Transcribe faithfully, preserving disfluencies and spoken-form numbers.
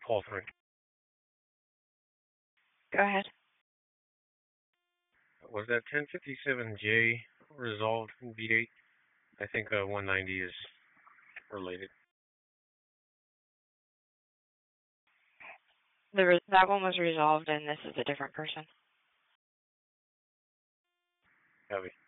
Call three. Go ahead. Was that ten fifty-seven J resolved in beat eight? I think uh, one ninety is related. The re- that one was resolved, and this is a different person. Copy.